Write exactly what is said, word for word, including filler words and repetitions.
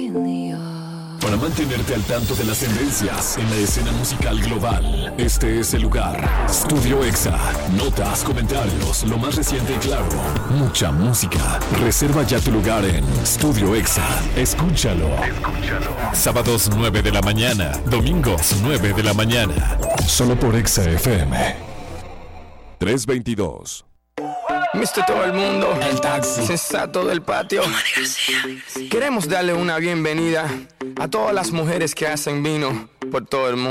Para mantenerte al tanto de las tendencias en la escena musical global, este es el lugar. Studio Exa. Notas, comentarios, lo más reciente y claro. Mucha música. Reserva ya tu lugar en Studio Exa. Escúchalo. Escúchalo. Sábados nueve de la mañana. Domingos nueve de la mañana. Solo por Exa F M. trescientos veintidós. Mister Todo el Mundo, el taxi sensato del patio. Queremos darle una bienvenida a todas las mujeres que hacen vino por todo el mundo.